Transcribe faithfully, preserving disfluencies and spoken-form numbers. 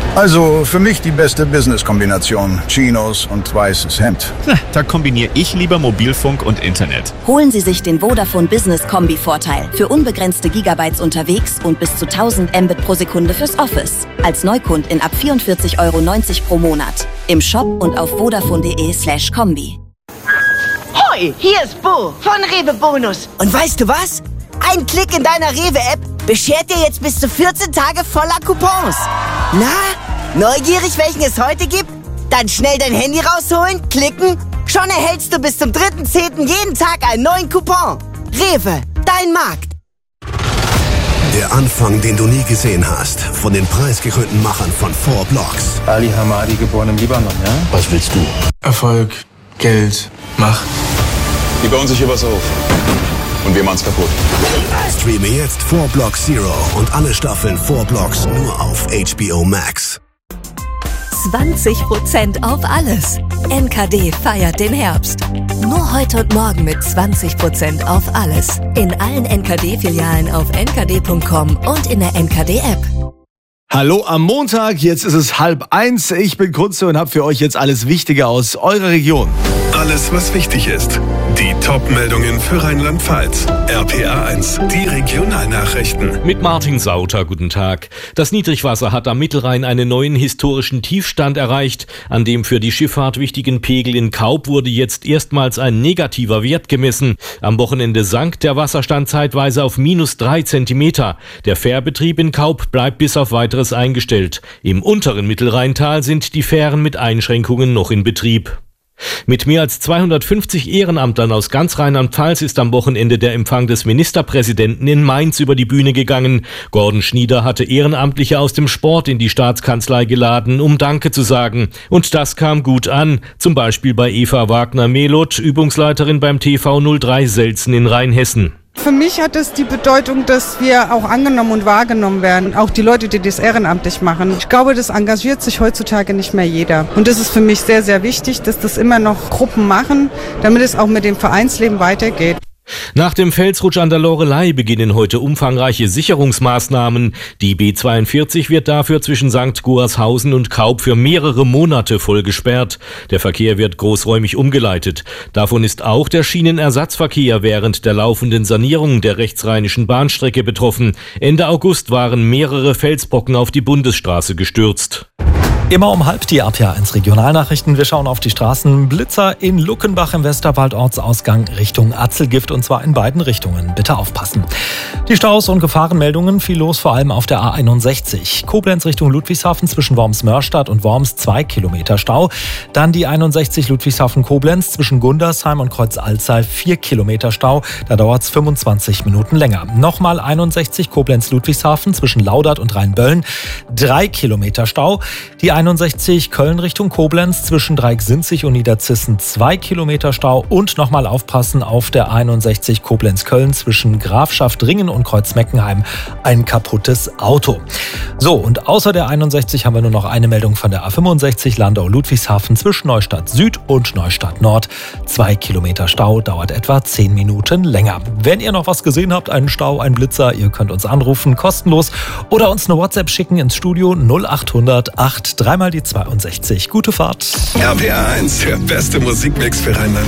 Also für mich die beste Business-Kombination. Chinos und weißes Hemd. Da kombiniere ich lieber Mobilfunk und Internet. Holen Sie sich den Vodafone Business Kombi-Vorteil. Für unbegrenzte Gigabytes unterwegs und bis zu tausend Mbit pro Sekunde fürs Office. Als Neukundin ab vierundvierzig Euro neunzig pro Monat. Im Shop und auf vodafone.de slash Kombi. Hoi, hier ist Bo von Rewe Bonus. Und weißt du was? Ein Klick in deiner Rewe-App beschert dir jetzt bis zu vierzehn Tage voller Coupons. Na, neugierig, welchen es heute gibt? Dann schnell dein Handy rausholen, klicken. Schon erhältst du bis zum dritten zehnten jeden Tag einen neuen Coupon. Rewe, dein Markt. Der Anfang, den du nie gesehen hast. Von den preisgekrönten Machern von Four Blocks. Ali Hamadi, geboren im Libanon, ja? Was willst du? Erfolg, Geld, Macht. Die bauen sich hier was auf. Und wir machen's kaputt. Streame jetzt Four Blocks Zero und alle Staffeln Four Blocks nur auf H B O Max. zwanzig Prozent auf alles. N K D feiert den Herbst. Nur heute und morgen mit zwanzig Prozent auf alles. In allen N K D-Filialen auf n k d punkt com und in der N K D-App. Hallo am Montag, jetzt ist es halb eins. Ich bin Kunze und habe für euch jetzt alles Wichtige aus eurer Region. Alles, was wichtig ist. Die Top-Meldungen für Rheinland-Pfalz. R P A eins, die Regionalnachrichten. Mit Martin Sauter, guten Tag. Das Niedrigwasser hat am Mittelrhein einen neuen historischen Tiefstand erreicht. An dem für die Schifffahrt wichtigen Pegel in Kaub wurde jetzt erstmals ein negativer Wert gemessen. Am Wochenende sank der Wasserstand zeitweise auf minus drei Zentimeter. Der Fährbetrieb in Kaub bleibt bis auf weiteres eingestellt. Im unteren Mittelrheintal sind die Fähren mit Einschränkungen noch in Betrieb. Mit mehr als zweihundertfünfzig Ehrenamtlern aus ganz Rheinland-Pfalz ist am Wochenende der Empfang des Ministerpräsidenten in Mainz über die Bühne gegangen. Gordon Schnieder hatte Ehrenamtliche aus dem Sport in die Staatskanzlei geladen, um Danke zu sagen. Und das kam gut an, zum Beispiel bei Eva Wagner-Meloth, Übungsleiterin beim T V null drei Selzen in Rheinhessen. Für mich hat es die Bedeutung, dass wir auch angenommen und wahrgenommen werden. Auch die Leute, die das ehrenamtlich machen. Ich glaube, das engagiert sich heutzutage nicht mehr jeder. Und das ist für mich sehr, sehr wichtig, dass das immer noch Gruppen machen, damit es auch mit dem Vereinsleben weitergeht. Nach dem Felsrutsch an der Loreley beginnen heute umfangreiche Sicherungsmaßnahmen. Die B zweiundvierzig wird dafür zwischen Sankt Goarshausen und Kaub für mehrere Monate voll gesperrt. Der Verkehr wird großräumig umgeleitet. Davon ist auch der Schienenersatzverkehr während der laufenden Sanierung der rechtsrheinischen Bahnstrecke betroffen. Ende August waren mehrere Felsbrocken auf die Bundesstraße gestürzt. Immer um halb die R P A eins Regionalnachrichten. Wir schauen auf die Straßen. Blitzer in Luckenbach im Westerwald, Ortsausgang Richtung Atzelgift und zwar in beiden Richtungen. Bitte aufpassen. Die Staus und Gefahrenmeldungen viel los, vor allem auf der A einundsechzig. Koblenz Richtung Ludwigshafen zwischen Worms-Mörstadt und Worms zwei Kilometer Stau. Dann die einundsechzig Ludwigshafen-Koblenz zwischen Gundersheim und Kreuz-Alzey vier Kilometer Stau. Da dauert es fünfundzwanzig Minuten länger. Nochmal einundsechzig Koblenz-Ludwigshafen zwischen Laudert und Rheinböllen drei Kilometer Stau. Die einundsechzig Köln Richtung Koblenz zwischen Dreiecksinzig und Niederzissen zwei Kilometer Stau und nochmal aufpassen auf der einundsechzig Koblenz-Köln zwischen Grafschaft-Ringen und Kreuzmeckenheim ein kaputtes Auto. So, und außer der einundsechzig haben wir nur noch eine Meldung von der A fünfundsechzig Landau-Ludwigshafen zwischen Neustadt Süd und Neustadt Nord. Zwei Kilometer Stau, dauert etwa zehn Minuten länger. Wenn ihr noch was gesehen habt, einen Stau, einen Blitzer, ihr könnt uns anrufen, kostenlos oder uns eine WhatsApp schicken ins Studio null achthundert acht dreimal die zweiundsechzig. Gute Fahrt. R P A eins, der beste Musikmix für Rheinland.